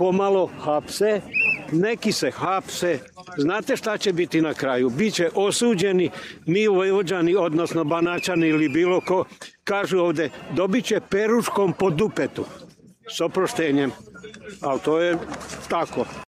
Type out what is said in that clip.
pomalo hapse, neki se hapse. Znate šta će biti na kraju? Biće osuđeni, mi Vojvođani, odnosno Banaćani ili bilo ko, kažu ovde, dobit će peruškom po dupetu. S oproštenjem. Ali to je tako.